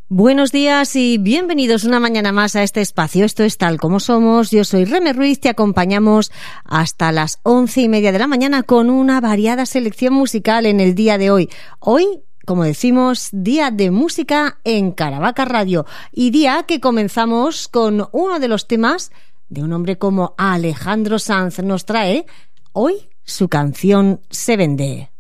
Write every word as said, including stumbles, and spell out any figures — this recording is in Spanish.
Buenos días y bienvenidos una mañana más a este espacio. Esto es Tal Como Somos. Yo soy Reme Ruiz, te acompañamos hasta las once y media de la mañana con una variada selección musical en el día de hoy. Hoy, como decimos, día de música en Caravaca Radio y día que comenzamos con uno de los temas de un hombre como Alejandro Sanz. Nos trae hoy su canción Se Vende.